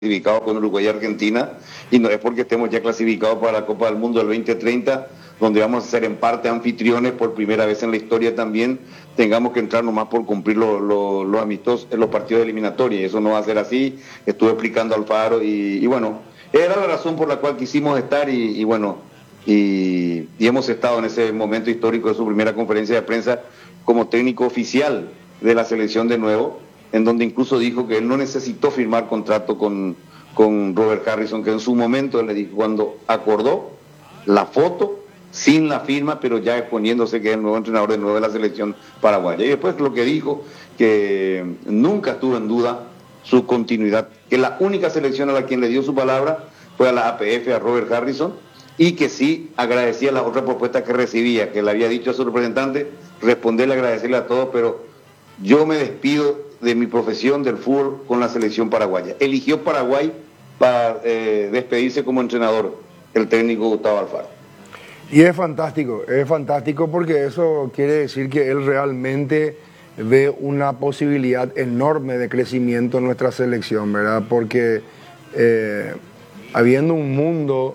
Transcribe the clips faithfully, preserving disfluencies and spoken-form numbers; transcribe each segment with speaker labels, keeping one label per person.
Speaker 1: clasificados con Uruguay y Argentina, y no es porque estemos ya clasificados para la Copa del Mundo del veinte treinta, donde vamos a ser en parte anfitriones por primera vez en la historia también, tengamos que entrar nomás por cumplir los lo, lo amistosos en los partidos de eliminatoria, y eso no va a ser así. Estuve explicando al Faro, y, y bueno, era la razón por la cual quisimos estar, y, y bueno, y, y hemos estado en ese momento histórico de su primera conferencia de prensa como técnico oficial de la selección de nuevo, en donde incluso dijo que él no necesitó firmar contrato con, con Robert Harrison, que en su momento él le dijo, cuando acordó la foto, sin la firma, pero ya exponiéndose que es el nuevo entrenador de nuevo de la selección paraguaya. Y después lo que dijo, que nunca estuvo en duda su continuidad, que la única selección a la quien le dio su palabra fue a la A P F, a Robert Harrison, y que sí agradecía las otras propuestas que recibía, que le había dicho a su representante, responderle, agradecerle a todos, pero yo me despido de mi profesión del fútbol con la selección paraguaya. Eligió Paraguay para eh, despedirse como entrenador el técnico Gustavo Alfaro.
Speaker 2: Y es fantástico, es fantástico porque eso quiere decir que él realmente ve una posibilidad enorme de crecimiento en nuestra selección, ¿verdad? Porque eh, habiendo un mundo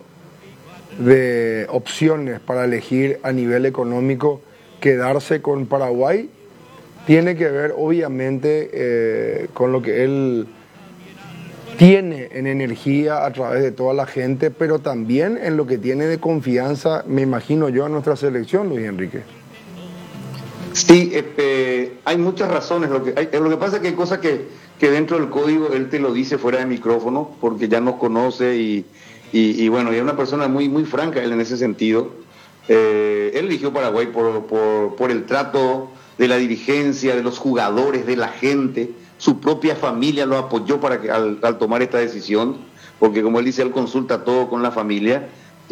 Speaker 2: de opciones para elegir a nivel económico, quedarse con Paraguay tiene que ver obviamente eh, con lo que él tiene en energía a través de toda la gente, pero también en lo que tiene de confianza, me imagino yo, a nuestra selección, Luis Enrique.
Speaker 1: Sí, este, hay muchas razones. Lo que, hay, lo que pasa es que hay cosas que, que dentro del código él te lo dice fuera de micrófono, porque ya nos conoce y, y, y bueno, y es una persona muy, muy franca él en ese sentido. Eh, él eligió Paraguay por, por, por el trato de la dirigencia, de los jugadores, de la gente. Su propia familia lo apoyó para que al, al tomar esta decisión, porque como él dice, él consulta todo con la familia,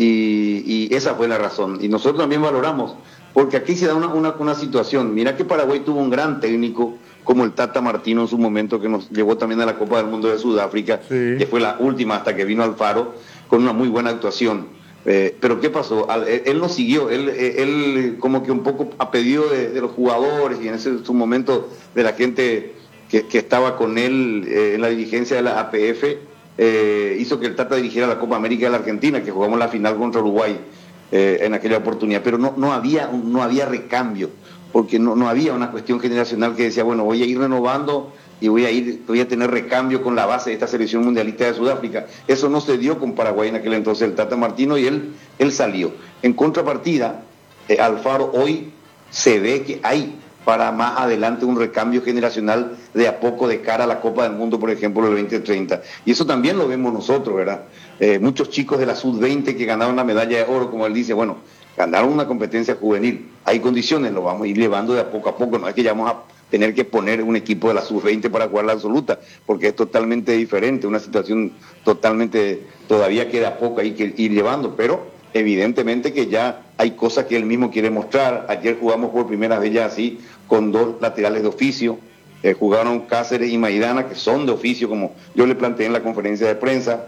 Speaker 1: y, y esa fue la razón. Y nosotros también valoramos, porque aquí se da una, una, una situación. Mira que Paraguay tuvo un gran técnico como el Tata Martino en su momento, que nos llevó también a la Copa del Mundo de Sudáfrica, sí, que fue la última hasta que vino Alfaro, con una muy buena actuación. Eh, pero ¿qué pasó? Al, él, él no siguió, él, él como que un poco a pedido de, de los jugadores y en ese su momento de la gente que, que estaba con él eh, en la dirigencia de la A P F, eh, hizo que el Tata dirigiera la Copa América de la Argentina, que jugamos la final contra Uruguay eh, en aquella oportunidad, pero no, no, había, no había recambio, porque no, no había una cuestión generacional que decía, bueno, voy a ir renovando y voy a ir, voy a tener recambio con la base de esta selección mundialista de Sudáfrica. Eso no se dio con Paraguay en aquel entonces, el Tata Martino, y él, él salió. En contrapartida, eh, Alfaro hoy se ve que hay para más adelante un recambio generacional de a poco de cara a la Copa del Mundo, por ejemplo, el veinte treinta. Y eso también lo vemos nosotros, ¿verdad? Eh, muchos chicos de la sub veinte que ganaron la medalla de oro, como él dice, bueno, ganaron una competencia juvenil. Hay condiciones, lo vamos a ir llevando de a poco a poco, no es que ya vamos a tener que poner un equipo de la sub veinte para jugar la absoluta, porque es totalmente diferente, una situación totalmente, todavía queda poco, hay que ir llevando, pero evidentemente que ya hay cosas que él mismo quiere mostrar. Ayer jugamos por primera vez ya así, con dos laterales de oficio, eh, jugaron Cáceres y Maidana, que son de oficio, como yo le planteé en la conferencia de prensa.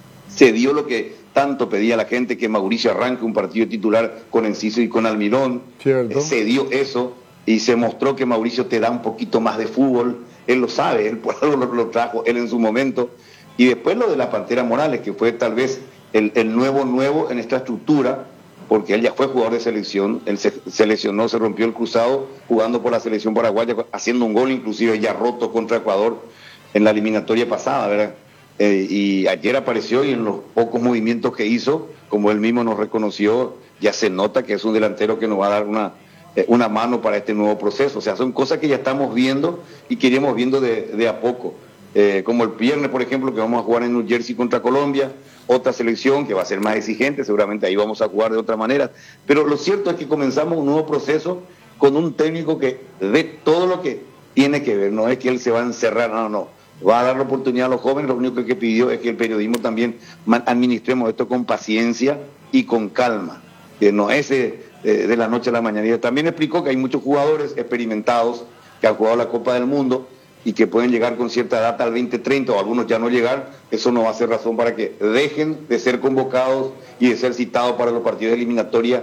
Speaker 1: Se dio lo que tanto pedía la gente, que Mauricio arranque un partido titular con Enciso y con Almirón. Eh, se dio eso, y se mostró que Mauricio te da un poquito más de fútbol, él lo sabe, él por algo lo, lo trajo, él en su momento. Y después lo de la Pantera Morales, que fue tal vez el, el nuevo nuevo en esta estructura, porque él ya fue jugador de selección, él se, se lesionó, se rompió el cruzado jugando por la selección paraguaya, haciendo un gol inclusive ya roto contra Ecuador en la eliminatoria pasada, ¿verdad? Eh, y ayer apareció, y en los pocos movimientos que hizo, como él mismo nos reconoció, ya se nota que es un delantero que nos va a dar una una mano para este nuevo proceso. O sea, son cosas que ya estamos viendo y que iremos viendo de, de a poco. Eh, como el viernes, por ejemplo, que vamos a jugar en New Jersey contra Colombia, otra selección que va a ser más exigente, seguramente ahí vamos a jugar de otra manera. Pero lo cierto es que comenzamos un nuevo proceso con un técnico que ve todo lo que tiene que ver. No es que él se va a encerrar, no, no. Va a dar la oportunidad a los jóvenes. Lo único que pidió es que el periodismo también administremos esto con paciencia y con calma, que no es eh, de la noche a la mañana. Y también explicó que hay muchos jugadores experimentados que han jugado la Copa del Mundo y que pueden llegar con cierta data al veinte treinta, o algunos ya no llegar. Eso no va a ser razón para que dejen de ser convocados y de ser citados para los partidos de eliminatoria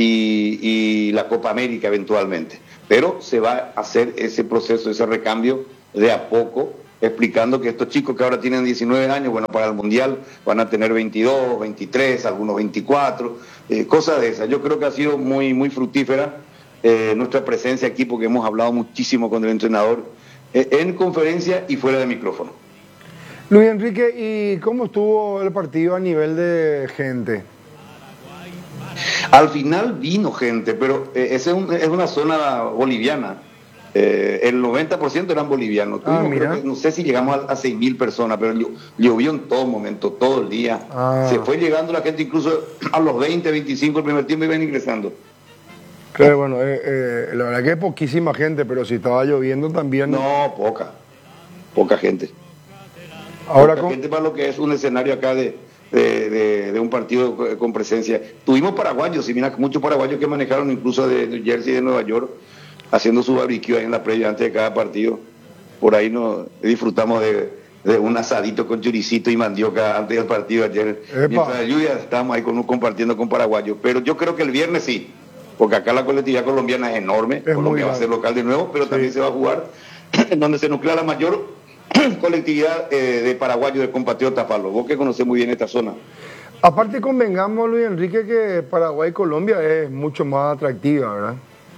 Speaker 1: y, y la Copa América eventualmente. Pero se va a hacer ese proceso, ese recambio de a poco, explicando que estos chicos que ahora tienen diecinueve años, bueno, para el Mundial van a tener veintidós, veintitrés, algunos veinticuatro, eh, cosas de esas. Yo creo que ha sido muy, muy fructífera eh, nuestra presencia aquí, porque hemos hablado muchísimo con el entrenador eh, en conferencia y fuera de micrófono.
Speaker 2: Luis Enrique, ¿y cómo estuvo el partido a nivel de gente?
Speaker 1: Al final vino gente, pero eh, esa es, un, es una zona boliviana. Eh, el noventa por ciento eran bolivianos.
Speaker 2: Ah,
Speaker 1: Tuvimos, creo que, no sé si llegamos a, a seis mil personas, pero llovió en todo momento, todo el día.
Speaker 2: Ah.
Speaker 1: Se fue llegando la gente, incluso a los veinte, veinticinco el primer tiempo iban ingresando.
Speaker 2: Claro, bueno, eh, eh, la verdad que es poquísima gente, pero si estaba lloviendo también...
Speaker 1: No, poca, poca gente.
Speaker 2: Ahora
Speaker 1: poca
Speaker 2: con...
Speaker 1: gente para lo que es un escenario acá de, de, de, de un partido con presencia. Tuvimos paraguayos, y mira, muchos paraguayos que manejaron incluso de New Jersey y de Nueva York, haciendo su barbecue ahí en la previa antes de cada partido. Por ahí nos disfrutamos de, de un asadito con churicito y mandioca antes del partido ayer.
Speaker 2: Epa.
Speaker 1: Mientras la lluvia estábamos ahí con, compartiendo con paraguayos. Pero yo creo que el viernes sí, porque acá la colectividad colombiana es enorme.
Speaker 2: Es
Speaker 1: Colombia va a
Speaker 2: grande.
Speaker 1: ser local de nuevo, pero
Speaker 2: Sí.
Speaker 1: también se va a jugar en donde se nuclea la mayor colectividad eh, de paraguayos, de compatriotas, Pablo. Vos que conocés muy bien esta zona.
Speaker 2: Aparte convengamos, Luis Enrique, que Paraguay y Colombia es mucho más atractiva, ¿verdad?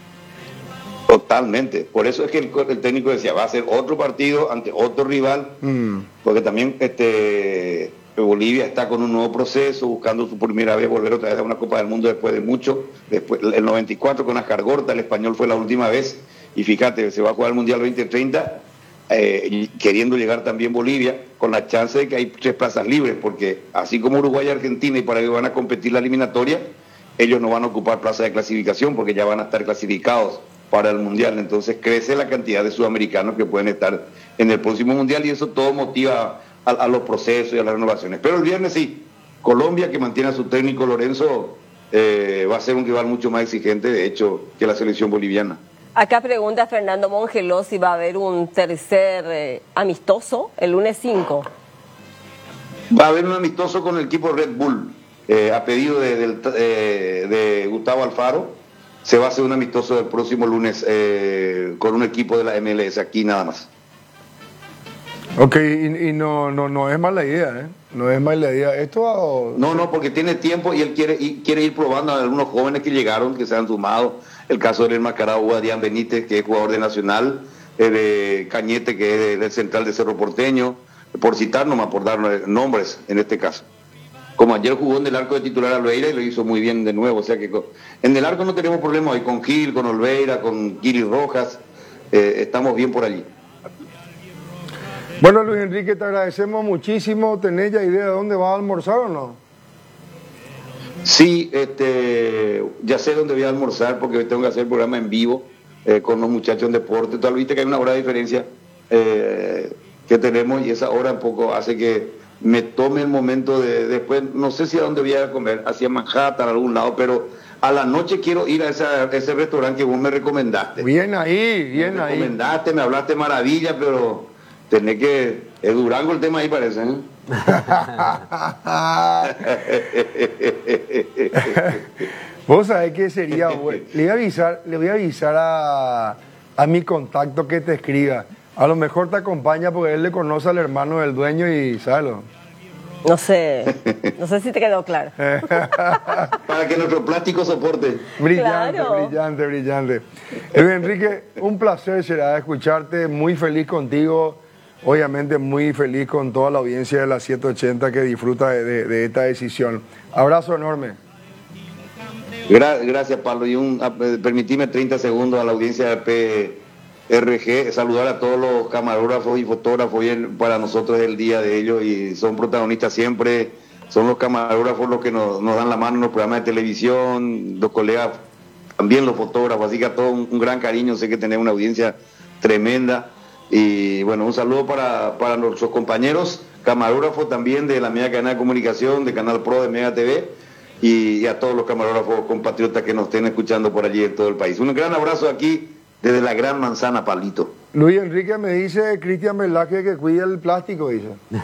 Speaker 1: Totalmente. Por eso es que el, el técnico decía, va a ser otro partido ante otro rival,
Speaker 2: Mm.
Speaker 1: porque también este Bolivia está con un nuevo proceso, buscando su primera vez volver otra vez a una Copa del Mundo después de mucho, después el noventa y cuatro con Ascar Gorta, el español fue la última vez, y fíjate, se va a jugar el Mundial veinte treinta, eh, y queriendo llegar también Bolivia, con la chance de que hay tres plazas libres, porque así como Uruguay, Argentina y Paraguay van a competir la eliminatoria, ellos no van a ocupar plaza de clasificación, porque ya van a estar clasificados para el Mundial. Entonces crece la cantidad de sudamericanos que pueden estar en el próximo Mundial, y eso todo motiva a, a los procesos y a las renovaciones. Pero el viernes sí, Colombia, que mantiene a su técnico Lorenzo, eh, va a ser un rival mucho más exigente, de hecho, que la selección boliviana.
Speaker 3: Acá pregunta Fernando Mongeló si va a haber un tercer eh, amistoso el lunes cinco.
Speaker 1: Va a haber un amistoso con el equipo Red Bull, eh, a pedido de, del- eh, de Gustavo Alfaro. Se va a hacer un amistoso el próximo lunes eh, con un equipo de la M L S, aquí nada más.
Speaker 2: Ok, y, y no, no, no es mala idea, ¿eh? No es mala idea. Esto...
Speaker 1: No, no, porque tiene tiempo y él quiere, y quiere ir probando a algunos jóvenes que llegaron, que se han sumado. El caso del enmascarado Adrián Benítez, que es jugador de Nacional, eh, de Cañete, que es de- del Central de Cerro Porteño, por citar nomás, por dar nombres en este caso. Como ayer jugó en el arco de titular Olveira y lo hizo muy bien de nuevo. O sea que con- en el arco no tenemos problemas hoy con Gil, con Olveira, con Giri Rojas. Eh, estamos bien por allí.
Speaker 2: Bueno, Luis Enrique, te agradecemos muchísimo. ¿Tenés ya idea de dónde vas a almorzar o no?
Speaker 1: Sí, este, ya sé dónde voy a almorzar, porque hoy tengo que hacer el programa en vivo eh, con los muchachos en deporte. Tú viste que hay una hora de diferencia eh, que tenemos, y esa hora un poco hace que me tome el momento de después, no sé si a dónde voy a comer, hacia Manhattan, a algún lado, pero a la noche quiero ir a, esa- a ese restaurante que vos me recomendaste.
Speaker 2: Bien ahí, bien
Speaker 1: me
Speaker 2: ahí.
Speaker 1: recomendaste, me hablaste maravilla, pero tenés que... Es Durango el tema ahí, parece, ¿eh?
Speaker 2: Vos sabés que sería bueno. Le voy a avisar, le voy a avisar a, a mi contacto que te escriba. A lo mejor te acompaña porque él le conoce al hermano del dueño y ¿sabes?
Speaker 3: No sé, no sé si te quedó claro.
Speaker 1: Para que nuestro plástico soporte.
Speaker 2: Brillante,
Speaker 3: Claro.
Speaker 2: brillante, brillante. Luis Enrique, un placer será escucharte, muy feliz contigo, obviamente muy feliz con toda la audiencia de la setecientos ochenta que disfruta de, de- de esta decisión. Abrazo enorme.
Speaker 1: Gra- gracias, Pablo. Y un, a- eh, permitime treinta segundos a la audiencia de P R G, saludar a todos los camarógrafos y fotógrafos. Hoy el- para nosotros es el día de ellos y son protagonistas siempre. Son los camarógrafos los que nos, nos dan la mano en los programas de televisión, los colegas, también los fotógrafos. Así que a todos un, un gran cariño. Sé que tenemos una audiencia tremenda. Y bueno, un saludo para, para nuestros compañeros camarógrafos también de la media cadena de comunicación, de Canal Pro, de Mega T V, y, y a todos los camarógrafos compatriotas que nos estén escuchando por allí en todo el país. Un gran abrazo aquí desde la Gran Manzana, Palito.
Speaker 2: Luis Enrique me dice, Cristian Velázquez, que cuida el plástico, dice.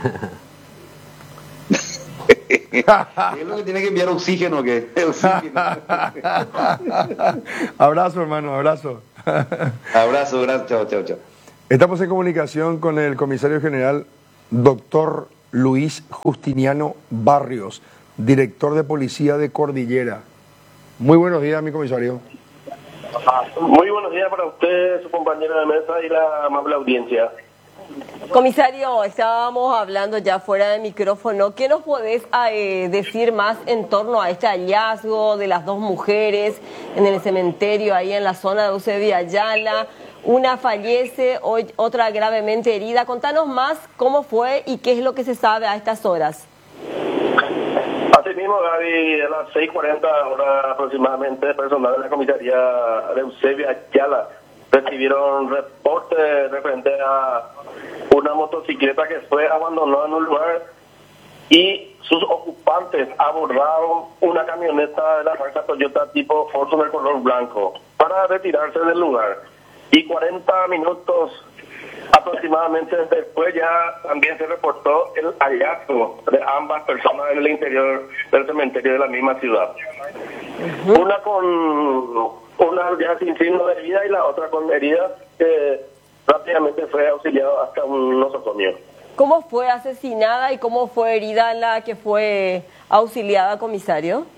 Speaker 1: Es lo que tiene que enviar oxígeno, que oxígeno.
Speaker 2: Abrazo, hermano, abrazo.
Speaker 1: Abrazo, gracias, chao, chao, chao.
Speaker 2: Estamos en comunicación con el comisario general, doctor Luis Justiniano Barrios, director de Policía de Cordillera. Muy buenos días, mi comisario.
Speaker 4: Muy buenos días para usted, su compañero de mesa y la amable audiencia.
Speaker 3: Comisario, estábamos hablando ya fuera de micrófono. ¿Qué nos podés eh, decir más en torno a este hallazgo de las dos mujeres en el cementerio ahí en la zona de Eusebio Ayala? Una fallece, hoy otra gravemente herida. Contanos más cómo fue y qué es lo que se sabe a estas horas.
Speaker 4: Así mismo, Gaby, a las seis cuarenta horas aproximadamente, personal de la comisaría de Eusebio Ayala recibieron reportes referente a una motocicleta que fue abandonada en un lugar y sus ocupantes abordaron una camioneta de la marca Toyota tipo Fortuner color blanco para retirarse del lugar. Y cuarenta minutos aproximadamente después ya también se reportó el hallazgo de ambas personas en el interior del cementerio de la misma ciudad. Uh-huh. Una con una ya sin signo de herida y la otra con heridas que rápidamente fue auxiliado hasta un nosocomio.
Speaker 3: ¿Cómo fue asesinada y cómo fue herida la que fue auxiliada, comisario?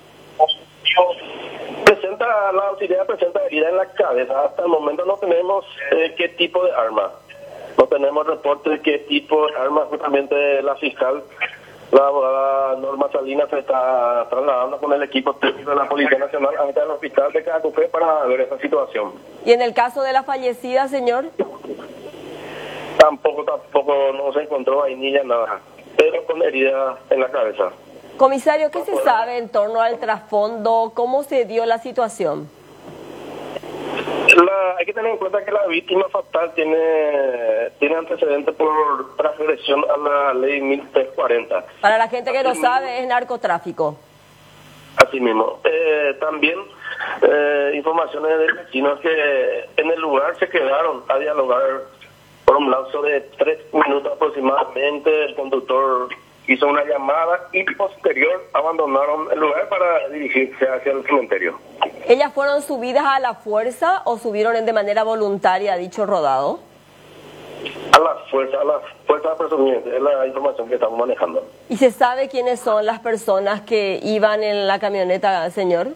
Speaker 4: Presenta, la auxiliada presenta herida en la cabeza. Hasta el momento no tenemos eh, qué tipo de arma. No tenemos reporte de qué tipo de arma. Justamente la fiscal, la abogada Norma Salinas, se está trasladando con el equipo técnico de la Policía Nacional ante el hospital de Cacupé para ver esa situación.
Speaker 3: ¿Y en el caso de la fallecida, señor?
Speaker 4: Tampoco, tampoco no se encontró vainilla, nada, pero con herida en la cabeza.
Speaker 3: Comisario, ¿qué se sabe en torno al trasfondo? ¿Cómo se dio la situación?
Speaker 4: La, hay que tener en cuenta que la víctima fatal tiene tiene antecedentes por transgresión a la ley mil trescientos cuarenta.
Speaker 3: Para la gente que no sabe, es narcotráfico.
Speaker 4: Así mismo. Eh, también eh, informaciones de vecinos que en el lugar se quedaron a dialogar por un lapso de tres minutos aproximadamente. El conductor hizo una llamada y posterior abandonaron el lugar para dirigirse hacia el cementerio.
Speaker 3: ¿Ellas fueron subidas a la fuerza o subieron de manera voluntaria a dicho rodado?
Speaker 4: A la fuerza, a la fuerza presumiente, es la información que estamos manejando.
Speaker 3: ¿Y se sabe quiénes son las personas que iban en la camioneta, señor?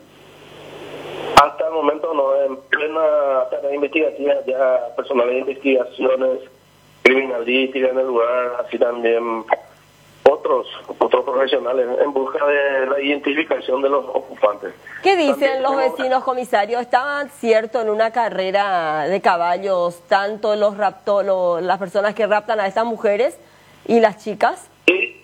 Speaker 4: Hasta el momento no, en plena tarea investigativa, ya personal de investigaciones criminalísticas en el lugar, así también otros otros profesionales en busca de la identificación de los ocupantes.
Speaker 3: ¿Qué dicen los vecinos, comisario? ¿Estaban cierto en una carrera de caballos tanto los rapto, lo, las personas que raptan a estas mujeres y las chicas?
Speaker 4: Sí,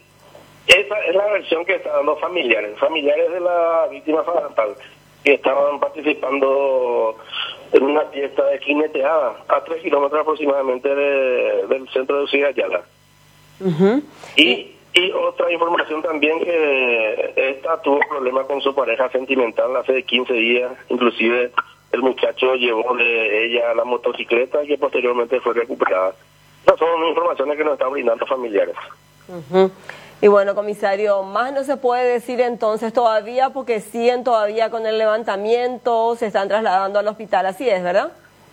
Speaker 4: esa es la versión que están dando familiares, familiares de la víctima fatal, que estaban participando en una fiesta de jineteada a tres kilómetros aproximadamente de, del centro de Eusebio Ayala. Uh-huh. Y Y otra información también, que esta tuvo problemas con su pareja sentimental hace quince días, inclusive el muchacho llevó de ella la motocicleta que posteriormente fue recuperada. Estas son informaciones que nos están brindando familiares.
Speaker 3: Uh-huh. Y bueno, comisario, más no se puede decir entonces todavía porque siguen todavía con el levantamiento, se están trasladando al hospital, así es, ¿verdad?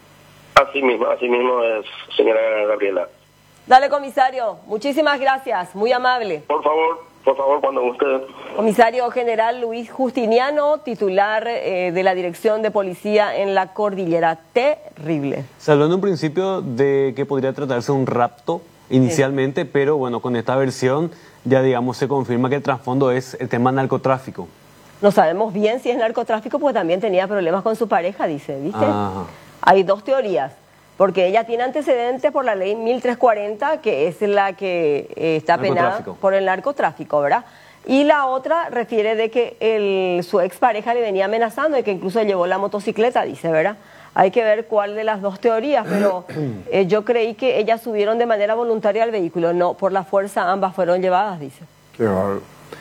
Speaker 4: Así mismo, así mismo es, señora Gabriela.
Speaker 3: Dale, comisario, muchísimas gracias, muy amable.
Speaker 4: Por favor, por favor, cuando usted...
Speaker 3: Comisario general Luis Justiniano, titular eh, de la Dirección de Policía en la Cordillera. Terrible.
Speaker 5: Se habló en un principio de que podría tratarse de un rapto inicialmente, sí, pero bueno, con esta versión ya digamos se confirma que el trasfondo es el tema narcotráfico.
Speaker 3: No sabemos bien si es narcotráfico porque también tenía problemas con su pareja, dice, ¿viste?
Speaker 5: Ajá.
Speaker 3: Hay dos teorías. Porque ella tiene antecedentes por la ley mil trescientos cuarenta, que es la que eh, está penada por el narcotráfico, ¿verdad? Y la otra refiere de que el, su expareja le venía amenazando y que incluso llevó la motocicleta, dice, ¿verdad? Hay que ver cuál de las dos teorías, pero eh, yo creí que ellas subieron de manera voluntaria al vehículo, no, por la fuerza ambas fueron llevadas, dice.
Speaker 2: Qué bárbaro.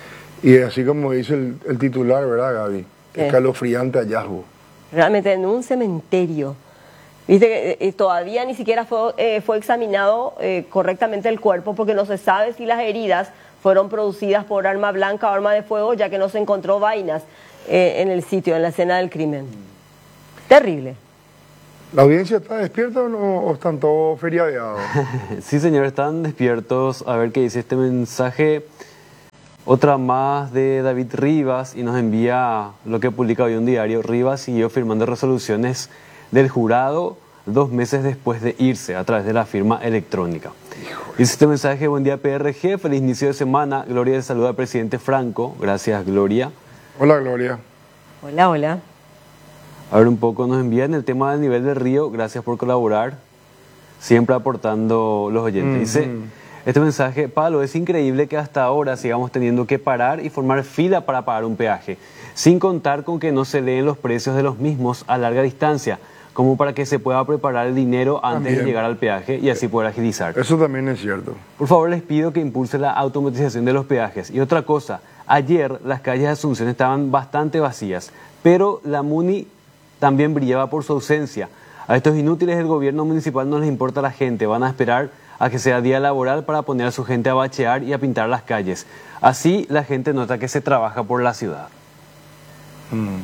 Speaker 2: Y así como dice el, el titular, ¿verdad, Gaby? Escalofriante hallazgo.
Speaker 3: Realmente en un cementerio. Viste que eh, todavía ni siquiera fue, eh, fue examinado eh, correctamente el cuerpo porque no se sabe si las heridas fueron producidas por arma blanca o arma de fuego, ya que no se encontró vainas eh, en el sitio, en la escena del crimen. Terrible.
Speaker 2: ¿La audiencia está despierta o, no, o están todos feriadeados?
Speaker 5: Sí, señor, están despiertos. A ver qué dice este mensaje. Otra más de David Rivas y nos envía lo que publica hoy un diario. Rivas siguió firmando resoluciones del jurado dos meses después de irse a través de la firma electrónica. Dice este mensaje: buen día P R G, feliz inicio de semana. Gloria, saluda al presidente Franco. Gracias, Gloria.
Speaker 2: Hola, Gloria.
Speaker 3: Hola, hola.
Speaker 5: A ver un poco, nos envían el tema del nivel del río. Gracias por colaborar, siempre aportando los oyentes. Mm-hmm. Dice este mensaje: Pablo, es increíble que hasta ahora sigamos teniendo que parar y formar fila para pagar un peaje, sin contar con que no se leen los precios de los mismos a larga distancia, como para que se pueda preparar el dinero antes también de llegar al peaje y así poder agilizar.
Speaker 2: Eso también es cierto.
Speaker 5: Por favor, les pido que impulse la automatización de los peajes. Y otra cosa, ayer las calles de Asunción estaban bastante vacías, pero la MUNI también brillaba por su ausencia. A estos inútiles del gobierno municipal no les importa la gente, van a esperar a que sea día laboral para poner a su gente a bachear y a pintar las calles. Así la gente nota que se trabaja por la ciudad. Mm.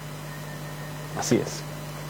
Speaker 5: Así es.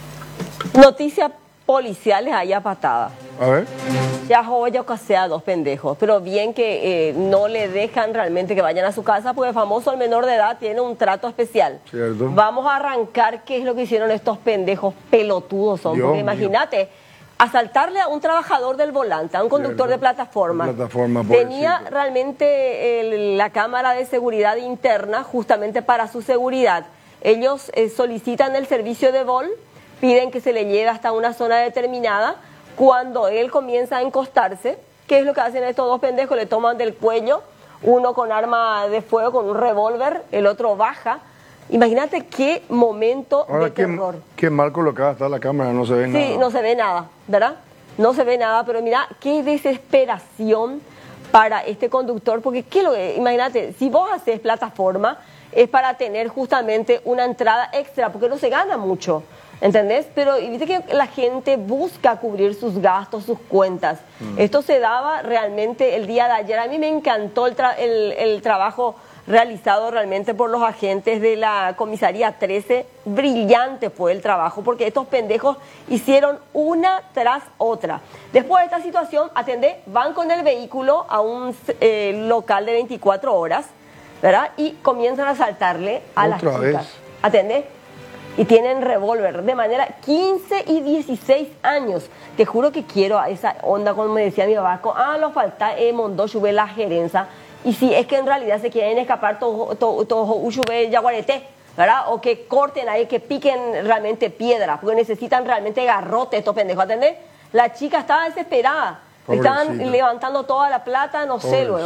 Speaker 3: Noticias policiales allá patada.
Speaker 2: A ver.
Speaker 3: Ya joya o sea dos pendejos, pero bien que eh, no le dejan realmente que vayan a su casa, porque el famoso el menor de edad tiene un trato especial.
Speaker 2: Cierto.
Speaker 3: Vamos a arrancar qué es lo que hicieron estos pendejos pelotudos son,
Speaker 2: Dios
Speaker 3: porque imagínate, asaltarle a un trabajador del volante, a un conductor
Speaker 2: Cierto.
Speaker 3: de plataforma.
Speaker 2: plataforma
Speaker 3: Tenía
Speaker 2: pobrecito.
Speaker 3: realmente el, la cámara de seguridad interna justamente para su seguridad. Ellos eh, solicitan el servicio de vol, piden que se le lleve hasta una zona determinada. Cuando él comienza a encostarse, ¿qué es lo que hacen estos dos pendejos? Le toman del cuello, uno con arma de fuego, con un revólver, el otro baja. Imagínate qué momento
Speaker 2: Ahora,
Speaker 3: de
Speaker 2: qué,
Speaker 3: terror.
Speaker 2: Qué mal colocada está la cámara, no se ve
Speaker 3: sí,
Speaker 2: nada.
Speaker 3: Sí, no se ve nada, ¿verdad? No se ve nada, pero mira, qué desesperación para este conductor, porque ¿qué lo que? Imagínate, si vos haces plataforma, es para tener justamente una entrada extra, porque no se gana mucho. ¿Entendés? Pero viste que la gente busca cubrir sus gastos, sus cuentas. Mm. Esto se daba realmente el día de ayer. A mí me encantó el, tra el, el trabajo realizado realmente por los agentes de la comisaría trece. Brillante fue el trabajo, porque estos pendejos hicieron una tras otra. Después de esta situación, atendé, van con el vehículo a un eh, local de veinticuatro horas, ¿verdad? Y comienzan a asaltarle a las chicas.
Speaker 2: Vez.
Speaker 3: ¿Atendés? Y tienen revólver de manera quince y dieciséis años. Te juro que quiero a esa onda, como me decía mi papá, ah, lo falta eh, Mondó, Chubé, la gerencia. Y si es que en realidad se quieren escapar todo, todo, todo Uchubé, Yaguareté, ¿verdad? O que corten ahí, que piquen realmente piedra, porque necesitan realmente garrote estos pendejos, ¿entendés? La chica estaba desesperada, estaban levantando toda la plata, no sé luego.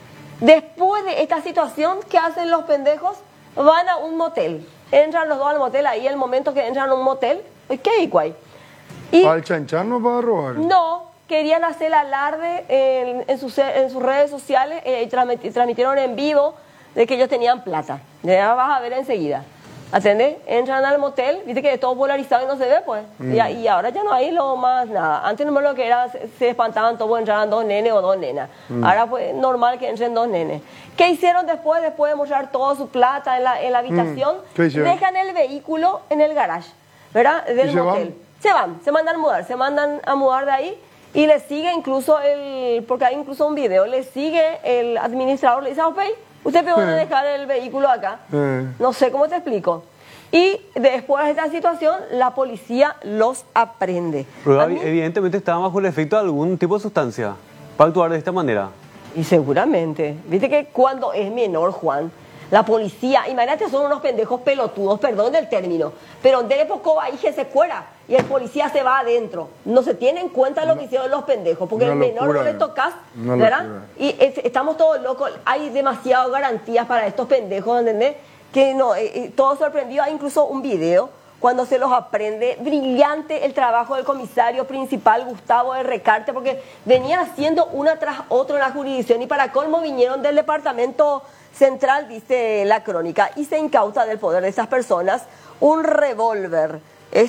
Speaker 3: Después de esta situación, ¿qué hacen los pendejos? Van a un motel. Entran los dos al motel, ahí el momento que entran a un motel, ¿qué hay, guay?
Speaker 2: ¿Al chanchan no va a robar?
Speaker 3: No, querían hacer alarde en, en, sus, en sus redes sociales, eh, transmit, transmitieron en vivo de que ellos tenían plata. Ya vas a ver enseguida. ¿Atendés? Entran al motel, viste que es todo polarizado y no se ve, pues. Mm. Y, y ahora ya no hay lo más nada. Antes no lo que era, se, se espantaban todos, entraban dos nenes o dos nenas. Mm. Ahora pues normal que entren dos nenes. ¿Qué hicieron después? Después de mostrar toda su plata en la, en la habitación, mm. dejan el vehículo en el garage, ¿verdad? Del
Speaker 2: se
Speaker 3: motel.
Speaker 2: Van?
Speaker 3: Se van, se mandan a mudar, se mandan a mudar de ahí y le sigue incluso el, porque hay incluso un video, le sigue el administrador, le dice, ok, usted me van a dejar el vehículo acá. Eh. No sé cómo te explico. Y después de esta situación, la policía los aprende.
Speaker 5: Pero mí, evidentemente estaba bajo el efecto de algún tipo de sustancia para actuar de esta manera.
Speaker 3: Y seguramente. Viste que cuando es menor, Juan, la policía, imagínate, son unos pendejos pelotudos, perdón del término, pero de poco ahí que se fuera y el policía se va adentro. No se tiene en cuenta lo que hicieron los pendejos, porque el menor no le tocas, ¿verdad? Locura. Y es, estamos todos locos, hay demasiadas garantías para estos pendejos, ¿entendés? Que no, eh, todo sorprendido, hay incluso un video cuando se los aprende, brillante el trabajo del comisario principal Gustavo de Recarte, porque venían haciendo una tras otra en la jurisdicción y para colmo vinieron del departamento central, dice la crónica, y se incauta del poder de esas personas un revólver.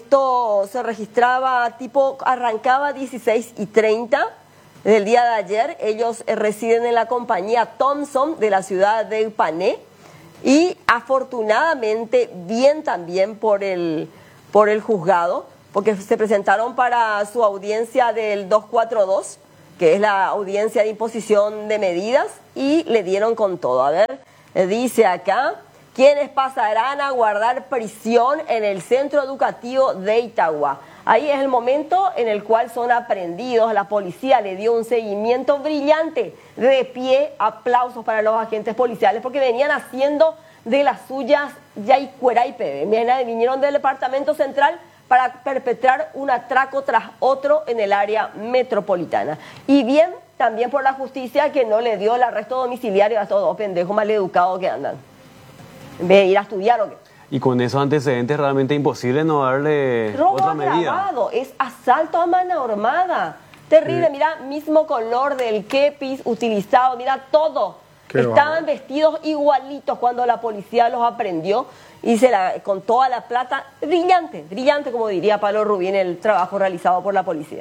Speaker 3: Esto se registraba tipo, arrancaba dieciséis y treinta del día de ayer. Ellos eh, residen en la compañía Thompson de la ciudad de Pané y afortunadamente bien también por el, por el juzgado, porque se presentaron para su audiencia del doscientos cuarenta y dos, que es la audiencia de imposición de medidas, y le dieron con todo. A ver, dice acá, quienes pasarán a guardar prisión en el centro educativo de Itagua. Ahí es el momento en el cual son aprehendidos. La policía le dio un seguimiento brillante. De pie, aplausos para los agentes policiales, porque venían haciendo de las suyas ya y cuera y pebe. Vinieron del departamento central para perpetrar un atraco tras otro en el área metropolitana. Y bien, también por la justicia, que no le dio el arresto domiciliario a estos dos pendejos maleducados que andan. En vez de ir a estudiar o qué.
Speaker 5: Y con esos antecedentes realmente imposible no darle
Speaker 3: Robo
Speaker 5: otra medida.
Speaker 3: agravado, es asalto a mano armada. Terrible, sí. Mira, mismo color del kepis utilizado, mira todo. Qué Estaban barro. Vestidos igualitos cuando la policía los aprendió y se la, con toda la plata, brillante, brillante como diría Pablo Rubín, el trabajo realizado por la policía.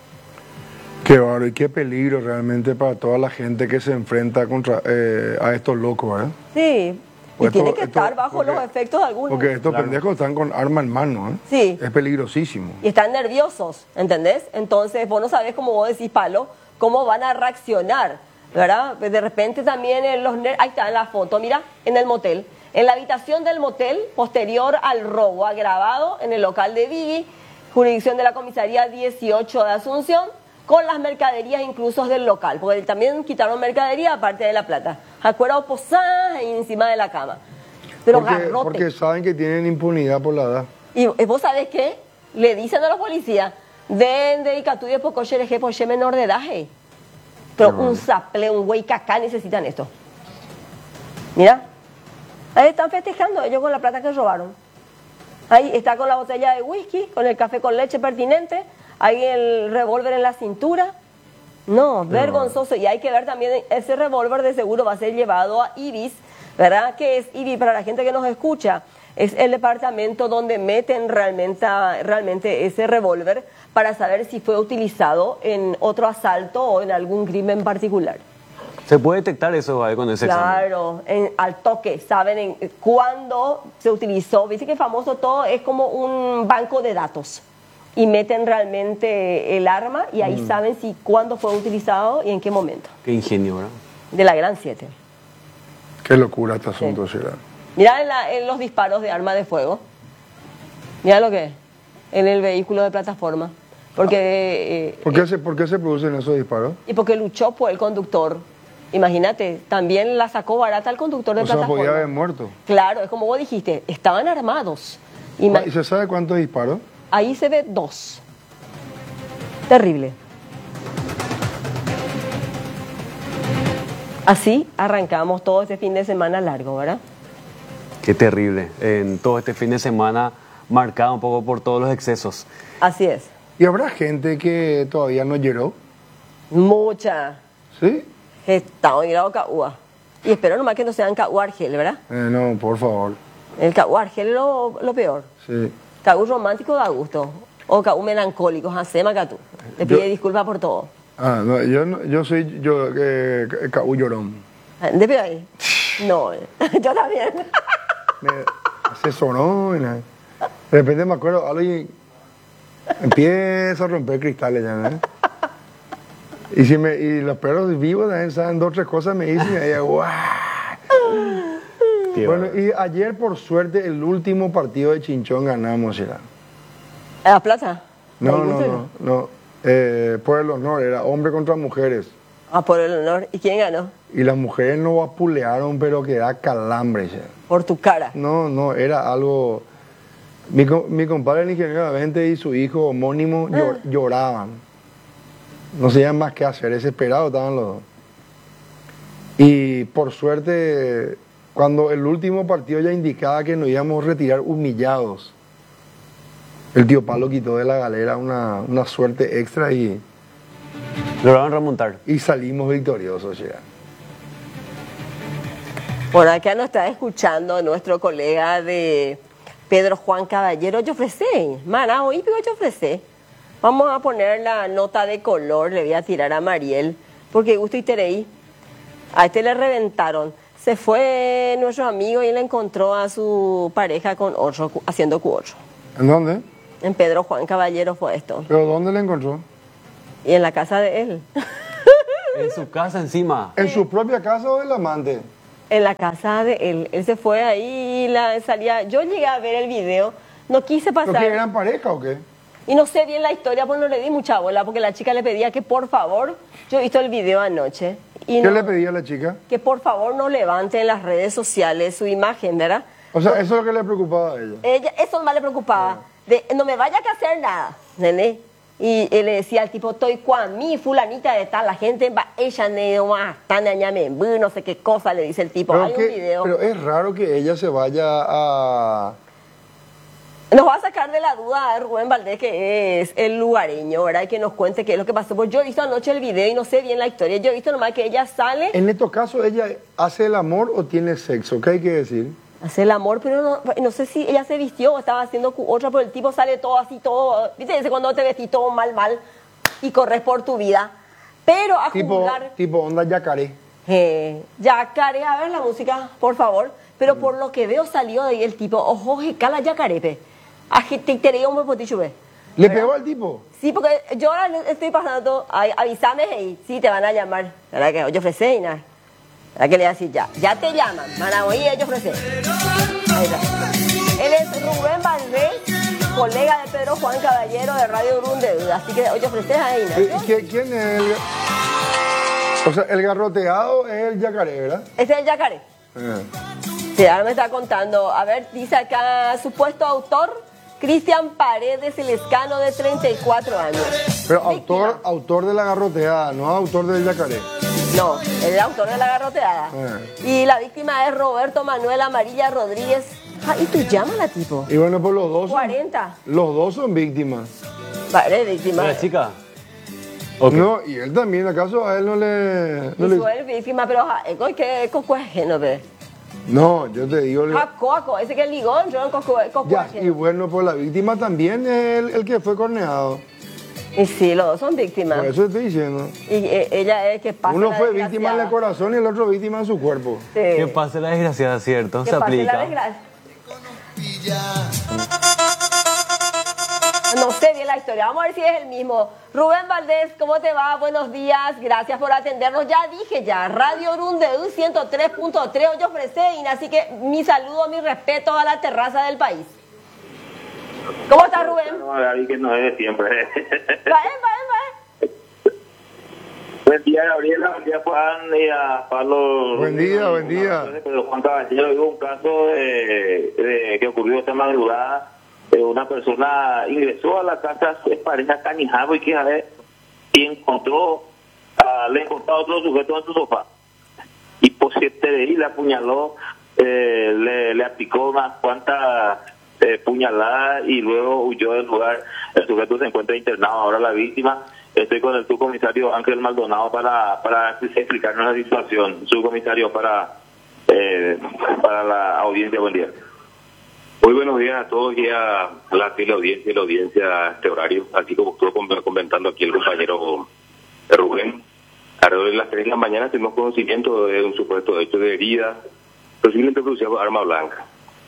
Speaker 2: Qué barro y qué peligro realmente para toda la gente que se enfrenta contra eh, a estos locos, ¿verdad?
Speaker 3: Sí.
Speaker 2: Pues
Speaker 3: y tiene
Speaker 2: esto,
Speaker 3: que estar
Speaker 2: esto,
Speaker 3: bajo
Speaker 2: porque,
Speaker 3: los efectos de algunos.
Speaker 2: Porque estos
Speaker 5: claro.
Speaker 2: pendejos están con arma en mano, ¿eh?
Speaker 3: Sí.
Speaker 2: Es peligrosísimo.
Speaker 3: Y están nerviosos, ¿entendés? Entonces vos no sabés, como vos decís, Palo, cómo van a reaccionar, ¿verdad? De repente también en los nervios, ahí está en la foto, mira, en el motel. En la habitación del motel, posterior al robo agravado en el local de Vivi, jurisdicción de la comisaría dieciocho de Asunción, con las mercaderías incluso del local, porque también quitaron mercadería aparte de la plata. Acuerdo posadas ahí encima de la cama. Pero
Speaker 2: porque,
Speaker 3: garrote.
Speaker 2: Porque saben que tienen impunidad por la edad.
Speaker 3: Y vos sabés qué, le dicen a los policías, den dedicatú de poco xereje por menor de edad. Hey. Pero no. Un saple, un güey cacá necesitan esto. Mira, ahí están festejando ellos con la plata que robaron. Ahí está con la botella de whisky, con el café con leche pertinente, ahí el revólver en la cintura. No, no, vergonzoso. Y hay que ver también, ese revólver de seguro va a ser llevado a IBIS, ¿verdad? ¿Qué es IBIS? Para la gente que nos escucha, es el departamento donde meten realmente, realmente ese revólver para saber si fue utilizado en otro asalto o en algún crimen particular.
Speaker 5: ¿Se puede detectar eso ahí con ese
Speaker 3: claro,
Speaker 5: examen?
Speaker 3: Claro, en, al toque, saben en, cuándo se utilizó. Viste que famoso todo es como un banco de datos. Y meten realmente el arma y ahí mm. saben si cuándo fue utilizado y en qué momento.
Speaker 5: Qué ingenio, ¿verdad?
Speaker 3: De la Gran siete.
Speaker 2: Qué locura este asunto, sí. Será.
Speaker 3: Mira en, la, en los disparos de arma de fuego. Mira lo que es. En el vehículo de plataforma. Porque, eh,
Speaker 2: ¿Por, qué
Speaker 3: eh,
Speaker 2: se, ¿Por qué se producen esos disparos?
Speaker 3: Y porque luchó por el conductor. Imagínate, también la sacó barata el conductor de
Speaker 2: o
Speaker 3: plataforma.
Speaker 2: O sea, podía haber muerto.
Speaker 3: Claro, es como vos dijiste, estaban armados.
Speaker 2: Ima ¿Y se sabe cuántos disparos?
Speaker 3: Ahí se ve dos. Terrible. Así arrancamos todo este fin de semana largo, ¿verdad?
Speaker 5: Qué terrible. En todo este fin de semana marcado un poco por todos los excesos.
Speaker 3: Así es.
Speaker 2: ¿Y habrá gente que todavía no lloró?
Speaker 3: Mucha.
Speaker 2: ¿Sí?
Speaker 3: Estamos mirando Caúa. Y espero nomás que no sean Caúa Argel, ¿verdad?
Speaker 2: Eh, no, por favor.
Speaker 3: El Caúa Argel es lo, lo peor.
Speaker 2: Sí.
Speaker 3: Caú romántico da gusto. O Caú melancólico, hacema Catú. Te pide
Speaker 2: yo,
Speaker 3: disculpas por todo.
Speaker 2: Ah, no, yo, no, yo soy yo, eh, Caú llorón.
Speaker 3: ¿De pie ahí? No, yo también.
Speaker 2: Me asesoró. Y de repente me acuerdo, algo y empiezo a romper cristales ya, ¿no? Y, si me, y los perros vivos también saben dos o tres cosas, me dicen, y ella, ¡guau! Bueno, y ayer, por suerte, el último partido de Chinchón ganamos, ¿será?
Speaker 3: ¿A la plaza?
Speaker 2: No, no, no, no. Eh, por el honor, era hombre contra mujeres.
Speaker 3: Ah, por el honor. ¿Y quién ganó?
Speaker 2: Y las mujeres no vapulearon, pero que da calambre, ¿será?
Speaker 3: Por tu cara.
Speaker 2: No, no, era algo... Mi, mi compadre, el ingeniero Avente, y su hijo homónimo ah. lloraban. No sabían más qué hacer, desesperados estaban los dos. Y por suerte, cuando el último partido ya indicaba que nos íbamos a retirar humillados, el tío Pablo quitó de la galera una, una suerte extra y...
Speaker 5: lograron remontar.
Speaker 2: Y salimos victoriosos, ya.
Speaker 3: Por acá nos está escuchando nuestro colega de Pedro Juan Caballero. Yo ofrecí, mana, hoy yo ofrecí. Vamos a poner la nota de color, le voy a tirar a Mariel, porque gusto y tereí. A este le reventaron. Se fue nuestro amigo y le encontró a su pareja con otro, haciendo cu otro.
Speaker 2: ¿En dónde?
Speaker 3: En Pedro Juan Caballero fue esto.
Speaker 2: ¿Pero dónde le encontró?
Speaker 3: Y en la casa de él.
Speaker 5: En su casa encima.
Speaker 2: ¿En su propia casa o del amante?
Speaker 3: En la casa de él. Él se fue ahí y la salía. Yo llegué a ver el video, no quise pasar.
Speaker 2: ¿Pero que eran pareja o qué?
Speaker 3: Y no sé bien la historia, pues no le di mucha bola, porque la chica le pedía que por favor, yo he visto el video anoche. Y
Speaker 2: ¿Qué
Speaker 3: no,
Speaker 2: le pedía a la chica?
Speaker 3: que por favor no levante en las redes sociales su imagen, ¿verdad?
Speaker 2: O sea, eso es lo que le preocupaba a ella.
Speaker 3: Ella, eso más le preocupaba. De, no me vaya a hacer nada, nene. Y él le decía al tipo, estoy con mi fulanita de tal, la gente va, ella no más, tan añame, no sé qué cosa, le dice el tipo.
Speaker 2: Pero,
Speaker 3: hay
Speaker 2: que,
Speaker 3: un video.
Speaker 2: pero es raro que ella se vaya a...
Speaker 3: Nos va a sacar de la duda a Rubén Valdés, que es el lugareño, ¿verdad? Y que nos cuente qué es lo que pasó. Pues yo he visto anoche el video y no sé bien la historia. Yo he visto nomás que ella sale...
Speaker 2: En estos casos, ¿ella hace el amor o tiene sexo? ¿Qué hay que decir?
Speaker 3: Hace el amor, pero no, no sé si ella se vistió o estaba haciendo otra, pero el tipo sale todo así, todo... ¿Viste? Dice cuando te vestís todo mal, mal y corres por tu vida. Pero a
Speaker 2: Tipo,
Speaker 3: juzgar...
Speaker 2: tipo onda yacaré.
Speaker 3: Eh, yacaré, a ver la música, por favor. Pero por lo que veo salió de ahí el tipo, ojo, cala yacarepe. Agititeré un potichube.
Speaker 2: ¿Le pegó al tipo?
Speaker 3: Sí, porque yo ahora le estoy pasando, ay, avísame, hey, sí, te van a llamar. ¿Verdad que yo ofrecí y nada? ¿Verdad que le voy a decir ya? Ya te llaman, van a oír, ellos ofrecen. Ahí está. Él es Rubén Valdés, colega de Pedro Juan Caballero de Radio Grunde, así que hoy ofreces ahí, ¿no?
Speaker 2: ¿Quién, ¿Quién es el...? O sea, el garroteado es el yacaré, ¿verdad?
Speaker 3: Ese es el yacaré.
Speaker 2: Eh.
Speaker 3: Sí, ahora me está contando. A ver, dice acá, supuesto autor, Cristian Paredes Lescano, de treinta y cuatro años.
Speaker 2: Pero
Speaker 3: Víctima.
Speaker 2: autor, autor de la garroteada, no autor del yacaré.
Speaker 3: No, el autor de la garroteada.
Speaker 2: Eh.
Speaker 3: Y la víctima es Roberto Manuel Amarilla Rodríguez. Ah, ¿y tú llámala, tipo?
Speaker 2: Y bueno, pues los dos son,
Speaker 3: cuarenta.
Speaker 2: los dos son víctimas.
Speaker 3: Vale, víctima.
Speaker 5: ¿La chica? Ok.
Speaker 2: No, y él también, ¿acaso a él no le...? No,
Speaker 3: Y
Speaker 2: le-
Speaker 3: su es víctima, pero ja, es que cocuaje, no ve.
Speaker 2: no yo te digo... le-
Speaker 3: Jacoaco, ese que es ligón, yo no
Speaker 2: Ya,
Speaker 3: cocuaje.
Speaker 2: y bueno, pues la víctima también es el, el que fue corneado.
Speaker 3: Y sí, los dos son víctimas.
Speaker 2: Por eso estoy diciendo.
Speaker 3: Y eh, ella es que pasa
Speaker 2: Uno
Speaker 3: la
Speaker 2: fue víctima en el
Speaker 3: desgraciada.
Speaker 2: corazón y el otro víctima en su cuerpo.
Speaker 3: Sí.
Speaker 5: Que pase la desgraciada, ¿cierto?
Speaker 3: Que
Speaker 5: Se
Speaker 3: pase la
Speaker 5: aplica.
Speaker 3: desgracia. No sé bien la historia, vamos a ver si es el mismo. Rubén Valdés, ¿cómo te va? Buenos días, gracias por atendernos. Ya dije ya, Radio Grundeú ciento tres punto tres, hoy ofrece, así que mi saludo, mi respeto a la terraza del país. ¿Cómo estás, Rubén?
Speaker 4: No, Gaby, que no es de siempre.
Speaker 3: Va, va, va.
Speaker 4: Buen día, Gabriela. Buen día, Juan. Y a Pablo.
Speaker 2: Buen día, buen día.
Speaker 4: Pero Juan Caballero, hubo un caso de, de, que ocurrió esta madrugada. Eh, una persona ingresó a la casa de pareja Canijabo y que a ver, y encontró, uh, le encontró a otro sujeto en su sofá. Y por siete de ahí le apuñaló, eh, le, le aplicó unas cuantas eh, puñaladas y luego huyó del lugar. El sujeto se encuentra internado, ahora la víctima. Estoy con el subcomisario Ángel Maldonado para, para explicarnos la situación. Subcomisario, para, eh, para la audiencia, buen día.
Speaker 6: Muy buenos días a todos y a la teleaudiencia y la audiencia a este horario. Así como estuvo comentando aquí el compañero Rubén, alrededor de las tres de la mañana tenemos conocimiento de un supuesto hecho de herida, posiblemente producido por arma blanca.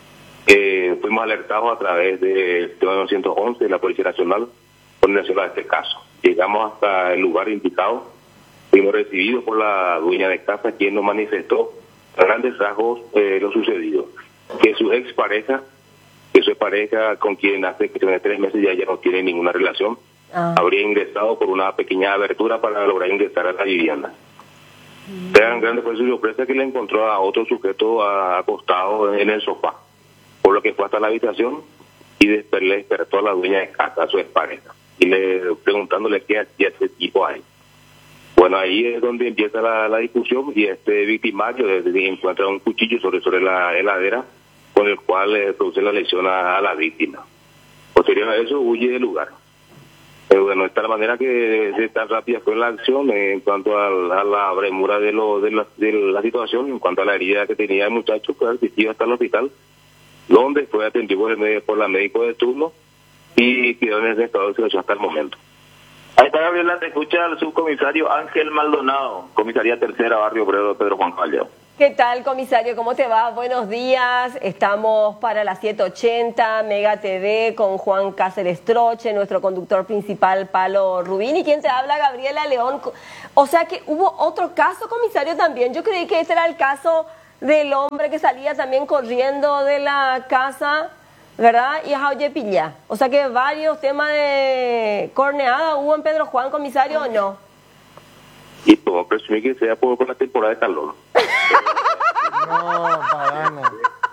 Speaker 6: Eh, fuimos alertados a través del tema novecientos once de la Policía Nacional con relación a este caso. Llegamos hasta el lugar indicado, fuimos recibidos por la dueña de casa, quien nos manifestó a grandes rasgos eh, lo sucedido. Que su expareja, que su pareja con quien hace que tiene tres meses ya, ya no tiene ninguna relación,
Speaker 3: Ah.
Speaker 6: habría ingresado por una pequeña abertura para lograr ingresar a la vivienda. Mm. Tan grande fue su sorpresa que le encontró a otro sujeto acostado en el sofá, por lo que fue hasta la habitación y después le despertó a la dueña de casa, a su expareja, y le preguntándole qué hacía este tipo ahí. Bueno, ahí es donde empieza la, la discusión y este victimario desde encuentra un cuchillo sobre, sobre la heladera con el cual le produce la lesión a, a la víctima. Posterior a eso huye del lugar. Pero bueno, de tal manera que de tan rápida fue la acción en cuanto a, a la premura de, lo, de, la, de la situación, en cuanto a la herida que tenía el muchacho, fue asistido hasta el hospital, donde fue atendido por, el, por la médico de turno y quedó en ese estado de situación hasta el momento.
Speaker 4: Ahí está, Gabriela, te escucha el subcomisario Ángel Maldonado, comisaría tercera, barrio Obrero, Pedro Juan Caballero.
Speaker 3: ¿Qué tal, comisario? ¿Cómo te va? Buenos días. Estamos para las siete ochenta, Mega T V, con Juan Cáceres Troche, nuestro conductor principal, Palo Rubín, y quien te habla, Gabriela León. O sea que hubo otro caso, comisario, también. Yo creí que este era el caso del hombre que salía también corriendo de la casa, ¿verdad? Y a oye pilla. O sea que varios temas de corneada hubo en Pedro Juan, comisario, ¿o no?
Speaker 6: Y puedo presumir que sea por, por la temporada de calor.
Speaker 2: No, para no.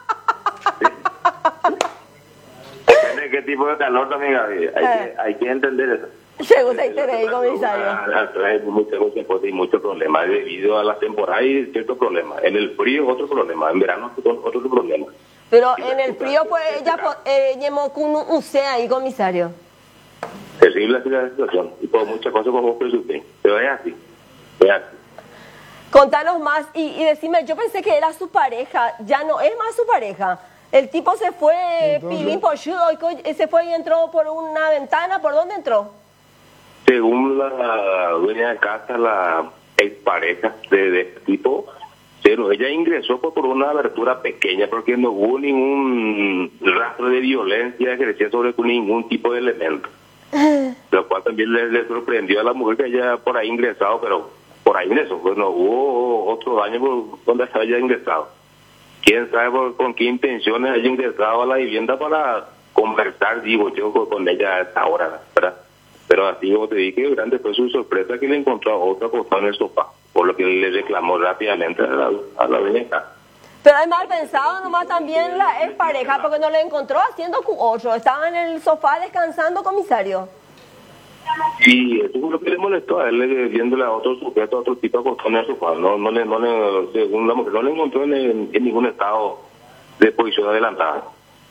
Speaker 6: Depende de qué tipo de calor también, Gaby. Hay, que, hay que entender eso.
Speaker 3: Se gusta interés, comisario.
Speaker 6: Trae muchas cosas y muchos problemas debido a la temporada y ciertos problemas. En el frío otro problema, en verano otro problema.
Speaker 3: Pero en el frío pues ella llevó con un C ahí, comisario.
Speaker 6: Terrible la situación y por muchas cosas como vos presumís. Pero es así. Es así.
Speaker 3: Contanos más y, y decime, yo pensé que era su pareja, ya no es más su pareja. El tipo se fue,
Speaker 2: Entonces...
Speaker 3: pilín polludo, y se fue y entró por una ventana. ¿Por dónde entró?
Speaker 6: Según la dueña de casa, la expareja de, de este tipo, pero ella ingresó por, por una abertura pequeña porque no hubo ningún rastro de violencia ejercida sobre ningún tipo de elemento. Lo cual también le, le sorprendió a la mujer que haya por ahí ingresado, pero por ahí ingresó, pues no hubo otro daño por donde haya ingresado. Quién sabe por, con qué intenciones haya ingresado a la vivienda para conversar, digo yo, con ella a esta hora, ¿verdad? Pero así como te dije, grande fue su sorpresa que le encontró a otra acostada en el sofá, por lo que le reclamó rápidamente a la, a la dueña.
Speaker 3: Pero es mal pensado nomás también la ex pareja, porque no le encontró haciendo cu otro. Estaba en el sofá descansando, comisario.
Speaker 6: Y eso fue lo que le molestó a él, viéndole a otro sujeto, a otro tipo acostado en el sofá. No, no le, no le, según la mujer, no le encontró en, en, en ningún estado de posición adelantada.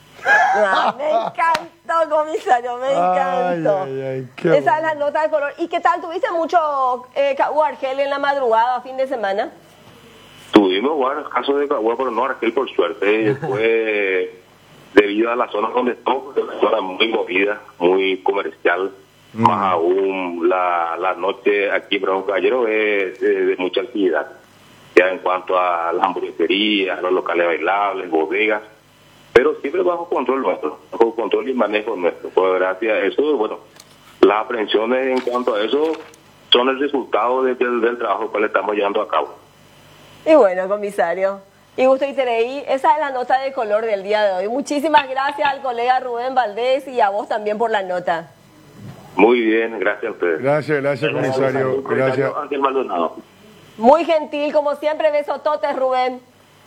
Speaker 3: Ah, me encantó, comisario, me encantó. Ay, ay, ay, esa es la nota de color. ¿Y qué tal? ¿Tuviste mucho eh, Argel en la madrugada, fin de semana?
Speaker 6: Tuvimos varios casos de Caguá, pero no Argel, por suerte. Fue debido a la zona donde estoy, porque es una zona muy movida, muy comercial. Mm. Más aún la, la noche aquí en Bravo Caballero es de, de mucha actividad. Ya en cuanto a las hamburgueserías, los locales bailables, bodegas. Pero siempre bajo control nuestro, bajo control y manejo nuestro. Pues gracias a eso, bueno, las aprehensiones en cuanto a eso son el resultado de, de, del trabajo que le estamos llevando a cabo.
Speaker 3: Y bueno, comisario, y gusto y tereí, esa es la nota de color del día de hoy. Muchísimas gracias al colega Rubén Valdés y a vos también por la nota.
Speaker 6: Muy bien, gracias a ustedes.
Speaker 2: Gracias, gracias, comisario. Gracias.
Speaker 6: Ángel Maldonado.
Speaker 3: Muy gentil, como siempre, besototes, Rubén.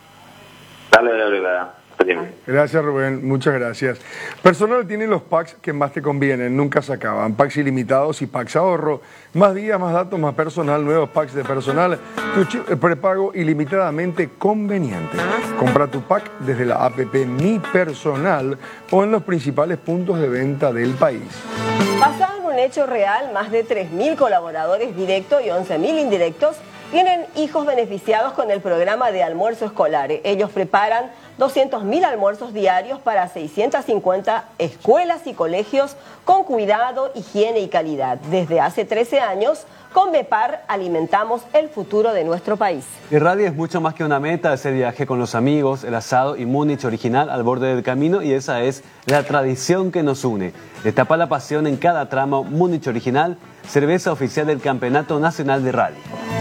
Speaker 6: Dale, dale, dale.
Speaker 2: Gracias, Rubén, muchas gracias. Personal tiene los packs que más te convienen, nunca se acaban. Packs ilimitados y packs ahorro. Más días, más datos, más personal. Nuevos packs de personal. Tu chip prepago ilimitadamente conveniente. Compra tu pack desde la app Mi Personal o en los principales puntos de venta del país.
Speaker 3: Basado en un hecho real, más de tres mil colaboradores directos y once mil indirectos tienen hijos beneficiados con el programa de almuerzo escolar. Ellos preparan doscientos mil almuerzos diarios para seiscientas cincuenta escuelas y colegios con cuidado, higiene y calidad. Desde hace trece años, con Bepar alimentamos el futuro de nuestro país.
Speaker 5: El rally es mucho más que una meta, ese viaje con los amigos, el asado y Múnich original al borde del camino, y esa es la tradición que nos une. Destapa la pasión en cada tramo. Múnich original, cerveza oficial del Campeonato Nacional de Rally.